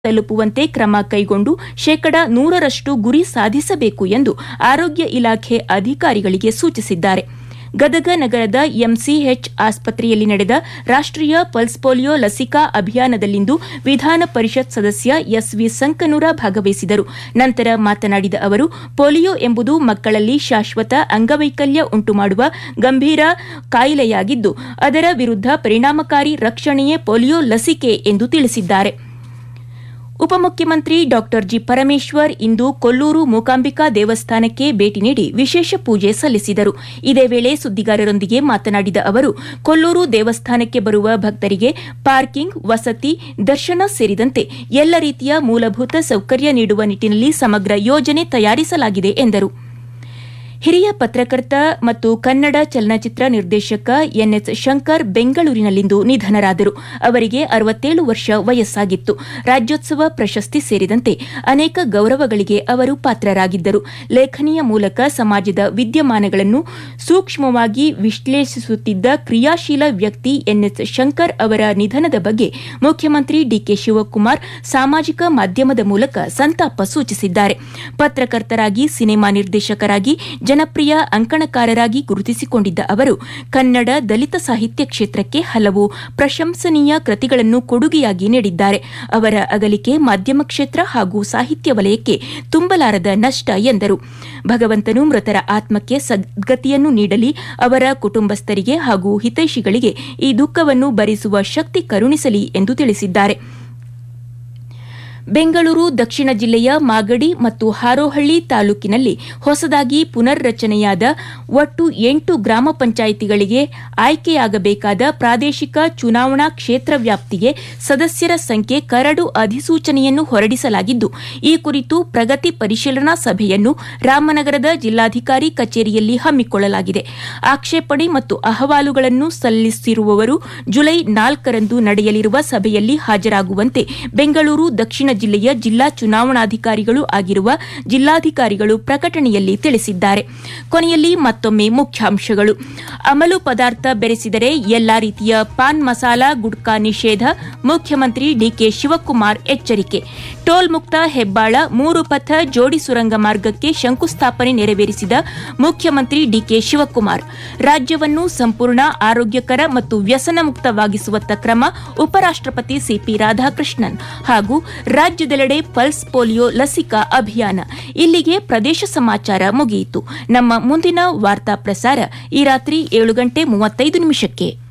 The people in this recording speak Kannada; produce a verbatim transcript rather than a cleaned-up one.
ತಲುಪುವಂತೆ ಕ್ರಮ ಕೈಗೊಂಡು ಶೇಕಡ ನೂರರಷ್ಟು ಗುರಿ ಸಾಧಿಸಬೇಕು ಎಂದು ಆರೋಗ್ಯ ಇಲಾಖೆ ಅಧಿಕಾರಿಗಳಿಗೆ ಸೂಚಿಸಿದ್ದಾರೆ. ಗದಗ ನಗರದ ಎಂಸಿಎಚ್ ಆಸ್ಪತ್ರೆಯಲ್ಲಿ ನಡೆದ ರಾಷ್ಟೀಯ ಪಲ್ಸ್ ಪೋಲಿಯೋ ಲಸಿಕಾ ಅಭಿಯಾನದಲ್ಲಿಂದು ವಿಧಾನ ಪರಿಷತ್ ಸದಸ್ಯ ಎಸ್ವಿ ಸಂಕನೂರ ಭಾಗವಹಿಸಿದರು. ನಂತರ ಮಾತನಾಡಿದ ಅವರು, ಪೋಲಿಯೋ ಎಂಬುದು ಮಕ್ಕಳಲ್ಲಿ ಶಾಶ್ವತ ಅಂಗವೈಕಲ್ಯ ಉಂಟುಮಾಡುವ ಗಂಭೀರ ಕಾಯಿಲೆಯಾಗಿದ್ದು, ಅದರ ವಿರುದ್ಧ ಪರಿಣಾಮಕಾರಿ ರಕ್ಷಣೆಯೇ ಪೋಲಿಯೋ ಲಸಿಕೆ ಎಂದು ತಿಳಿಸಿದ್ದಾರೆ. ಉಪಮುಖ್ಯಮಂತ್ರಿ ಡಾ ಜಿ ಪರಮೇಶ್ವರ್ ಇಂದು ಕೊಲ್ಲೂರು ಮೂಕಾಂಬಿಕಾ ದೇವಸ್ಥಾನಕ್ಕೆ ಭೇಟಿ ನೀಡಿ ವಿಶೇಷ ಪೂಜೆ ಸಲ್ಲಿಸಿದರು. ಇದೇ ವೇಳೆ ಸುದ್ದಿಗಾರರೊಂದಿಗೆ ಮಾತನಾಡಿದ ಅವರು, ಕೊಲ್ಲೂರು ದೇವಸ್ಥಾನಕ್ಕೆ ಬರುವ ಭಕ್ತರಿಗೆ ಪಾರ್ಕಿಂಗ್, ವಸತಿ, ದರ್ಶನ ಸೇರಿದಂತೆ ಎಲ್ಲ ರೀತಿಯ ಮೂಲಭೂತ ಸೌಕರ್ಯ ನೀಡುವ ನಿಟ್ಟಿನಲ್ಲಿ ಸಮಗ್ರ ಯೋಜನೆ ತಯಾರಿಸಲಾಗಿದೆ ಎಂದರು. ಹಿರಿಯ ಪತ್ರಕರ್ತ ಮತ್ತು ಕನ್ನಡ ಚಲನಚಿತ್ರ ನಿರ್ದೇಶಕ ಎನ್ಎಸ್ ಶಂಕರ್ ಬೆಂಗಳೂರಿನಲ್ಲಿಂದು ನಿಧನರಾದರು. ಅವರಿಗೆ ಅರವತ್ತೇಳು ವರ್ಷ ವಯಸ್ಸಾಗಿತ್ತು. ರಾಜ್ಯೋತ್ಸವ ಪ್ರಶಸ್ತಿ ಸೇರಿದಂತೆ ಅನೇಕ ಗೌರವಗಳಿಗೆ ಅವರು ಪಾತ್ರರಾಗಿದ್ದರು. ಲೇಖನಿಯ ಮೂಲಕ ಸಮಾಜದ ವಿದ್ಯಮಾನಗಳನ್ನು ಸೂಕ್ಷ್ಮವಾಗಿ ವಿಶ್ಲೇಷಿಸುತ್ತಿದ್ದ ಕ್ರಿಯಾಶೀಲ ವ್ಯಕ್ತಿ ಎನ್ಎಸ್ ಶಂಕರ್ ಅವರ ನಿಧನದ ಬಗ್ಗೆ ಮುಖ್ಯಮಂತ್ರಿ ಡಿಕೆ ಶಿವಕುಮಾರ್ ಸಾಮಾಜಿಕ ಮಾಧ್ಯಮದ ಮೂಲಕ ಸಂತಾಪ ಸೂಚಿಸಿದ್ದಾರೆ. ಪತ್ರಕರ್ತರಾಗಿ, ಸಿನಿಮಾ ನಿರ್ದೇಶಕರಾಗಿ, ಜನಪ್ರಿಯ ಅಂಕಣಕಾರರಾಗಿ ಗುರುತಿಸಿಕೊಂಡಿದ್ದ ಅವರು ಕನ್ನಡ ದಲಿತ ಸಾಹಿತ್ಯ ಕ್ಷೇತ್ರಕ್ಕೆ ಹಲವು ಪ್ರಶಂಸನೀಯ ಕೃತಿಗಳನ್ನು ಕೊಡುಗೆಯಾಗಿ ನೀಡಿದ್ದಾರೆ. ಅವರ ಅಗಲಿಕೆ ಮಾಧ್ಯಮ ಕ್ಷೇತ್ರ ಹಾಗೂ ಸಾಹಿತ್ಯ ವಲಯಕ್ಕೆ ತುಂಬಲಾರದ ನಷ್ಟ ಎಂದರು. ಭಗವಂತನು ಮೃತರ ಆತ್ಮಕ್ಕೆ ಸದ್ಗತಿಯನ್ನು ನೀಡಲಿ, ಅವರ ಕುಟುಂಬಸ್ಥರಿಗೆ ಹಾಗೂ ಹಿತೈಷಿಗಳಿಗೆ ಈ ದುಃಖವನ್ನು ಭರಿಸುವ ಶಕ್ತಿ ಕರುಣಿಸಲಿ ಎಂದು ತಿಳಿಸಿದ್ದಾರೆ. ಬೆಂಗಳೂರು ದಕ್ಷಿಣ ಜಿಲ್ಲೆಯ ಮಾಗಡಿ ಮತ್ತು ಹಾರೋಹಳ್ಳಿ ತಾಲೂಕಿನಲ್ಲಿ ಹೊಸದಾಗಿ ಪುನರ್ರಚನೆಯಾದ ಒಟ್ಟು ಎಂಟು ಗ್ರಾಮ ಪಂಚಾಯಿತಿಗಳಿಗೆ ಆಯ್ಕೆಯಾಗಬೇಕಾದ ಪ್ರಾದೇಶಿಕ ಚುನಾವಣಾ ಕ್ಷೇತ್ರ ವ್ಯಾಪ್ತಿಗೆ ಸದಸ್ಯರ ಸಂಖ್ಯೆ ಕರಡು ಅಧಿಸೂಚನೆಯನ್ನು ಹೊರಡಿಸಲಾಗಿದ್ದು, ಈ ಕುರಿತು ಪ್ರಗತಿ ಪರಿಶೀಲನಾ ಸಭೆಯನ್ನು ರಾಮನಗರದ ಜಿಲ್ಲಾಧಿಕಾರಿ ಕಚೇರಿಯಲ್ಲಿ ಹಮ್ಮಿಕೊಳ್ಳಲಾಗಿದೆ. ಆಕ್ಷೇಪಣೆ ಮತ್ತು ಅಹವಾಲುಗಳನ್ನು ಸಲ್ಲಿಸಿರುವವರು ಜುಲೈ ನಾಲ್ಕರಂದು ನಡೆಯಲಿರುವ ಸಭೆಯಲ್ಲಿ ಹಾಜರಾಗುವಂತೆ ಬೆಂಗಳೂರು ದಕ್ಷಿಣ ಜಿಲ್ಲೆಯ ಜಿಲ್ಲಾ ಚುನಾವಣಾಧಿಕಾರಿಗಳು ಆಗಿರುವ ಜಿಲ್ಲಾಧಿಕಾರಿಗಳು ಪ್ರಕಟಣೆಯಲ್ಲಿ ತಿಳಿಸಿದ್ದಾರೆ. ಕೊನೆಯಲ್ಲಿ ಮತ್ತೊಮ್ಮೆ ಮುಖ್ಯಾಂಶಗಳು. ಅಮಲು ಪದಾರ್ಥ ಬೆರೆಸಿದರೆ ಎಲ್ಲಾ ರೀತಿಯ ಪಾನ್ ಮಸಾಲ, ಗುಟ್ಕಾ ನಿಷೇಧ, ಮುಖ್ಯಮಂತ್ರಿ ಡಿಕೆ ಶಿವಕುಮಾರ್ ಎಚ್ಚರಿಕೆ. ಟೋಲ್ ಮುಕ್ತ ಹೆಬ್ಬಾಳ ಮೂರು ಪಥ ಜೋಡಿ ಸುರಂಗ ಮಾರ್ಗಕ್ಕೆ ಶಂಕುಸ್ಥಾಪನೆ ನೆರವೇರಿಸಿದ ಮುಖ್ಯಮಂತ್ರಿ ಡಿಕೆ ಶಿವಕುಮಾರ್. ರಾಜ್ಯವನ್ನು ಸಂಪೂರ್ಣ ಆರೋಗ್ಯಕರ ಮತ್ತು ವ್ಯಸನ ಮುಕ್ತವಾಗಿಸುವತ್ತ ಕ್ರಮ, ಉಪರಾಷ್ಟಪತಿ ಸಿಪಿ ರಾಧಾಕೃಷ್ಣನ್. ಹಾಗೂ ರಾಜ್ಯದೆಲ್ಲೆಡೆ ಪಲ್ಸ್ ಪೋಲಿಯೋ ಲಸಿಕಾ ಅಭಿಯಾನ. ಇಲ್ಲಿಗೆ ಪ್ರದೇಶ ಸಮಾಚಾರ ಮುಗಿಯಿತು. ನಮ್ಮ ಮುಂದಿನ ವಾರ್ತಾ ಪ್ರಸಾರ ಈ ರಾತ್ರಿ ಏಳು ಗಂಟೆ ಮೂವತ್ತೈದು ನಿಮಿಷಕ್ಕೆ.